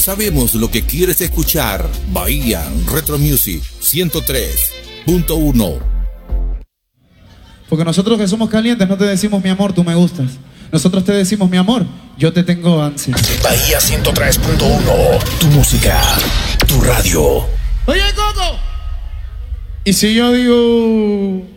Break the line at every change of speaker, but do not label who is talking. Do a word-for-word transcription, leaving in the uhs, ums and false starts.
sabemos lo que quieres escuchar. Bahía Retro Music ciento tres punto uno.
Porque nosotros que somos calientes no te decimos mi amor, tú me gustas. Nosotros te decimos mi amor, yo te tengo ansia.
Bahía ciento tres punto uno, tu música, tu radio.
Oye, Coco. ¿Y si yo digo...